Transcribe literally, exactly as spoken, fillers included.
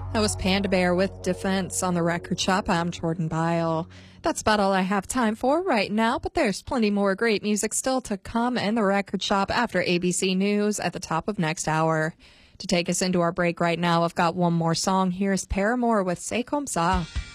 That was Panda Bear with Defense on the Record Shop. I'm Jordan Byle. That's about all I have time for right now, but there's plenty more great music still to come in the Record Shop after A B C News at the top of next hour. To take us into our break right now, I've got one more song. Here's Paramore with C'est Comme Ça.